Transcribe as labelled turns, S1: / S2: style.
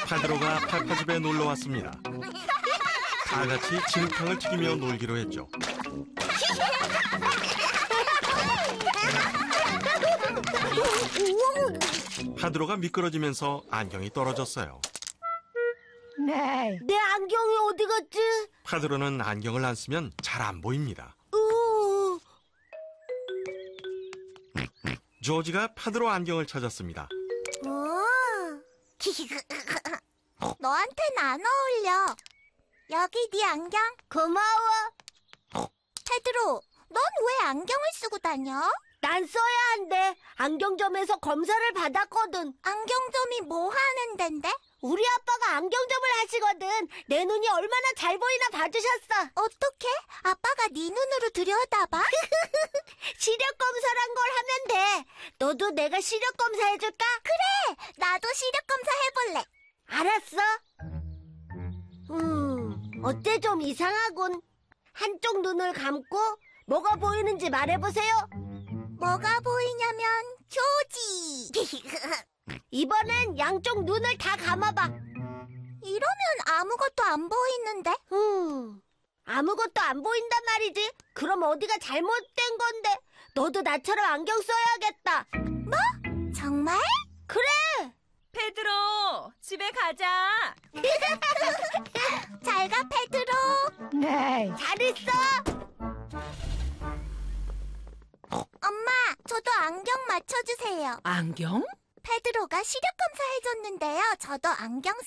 S1: 파드로가 파파집에 놀러 왔습니다. 다 같이 진흙탕을 튀기며 놀기로 했죠. 파드로가 미끄러지면서 안경이 떨어졌어요.
S2: 네. 내 안경이 어디 갔지?
S1: 파드로는 안경을 안 쓰면 잘 안 보입니다. 조지가 파드로 안경을 찾았습니다.
S3: 너한텐 안 어울려. 여기 네 안경.
S2: 고마워.
S3: 페드로, 넌 왜 안경을 쓰고 다녀?
S2: 난 써야 한대. 안경점에서 검사를 받았거든.
S3: 안경점이 뭐 하는 덴데?
S2: 우리 아빠가 안경점을 하시거든. 내 눈이 얼마나 잘 보이나 봐주셨어.
S3: 어떻게? 아빠가 네 눈으로 들여다봐?
S2: 시력 검사란 걸 하면 돼. 너도 내가 시력 검사 해줄까?
S3: 그래, 나도 시력 검사 해볼래.
S2: 알았어. 어째 좀 이상하군. 한쪽 눈을 감고 뭐가 보이는지 말해보세요.
S3: 뭐가 보이냐면 조지.
S2: 이번엔 양쪽 눈을 다 감아봐.
S3: 이러면 아무것도 안 보이는데?
S2: 아무것도 안 보인단 말이지. 그럼 어디가 잘못된 건데. 너도 나처럼 안경 써야겠다.
S3: 뭐? 정말?
S2: 그래.
S4: 페드로, 집에 가자.
S3: 잘 가, 페드로.
S2: 네. 잘 있어.
S3: 엄마, 저도 안경 맞춰주세요.
S4: 안경?
S3: 페드로가 시력 검사 해줬는데요. 저도 안경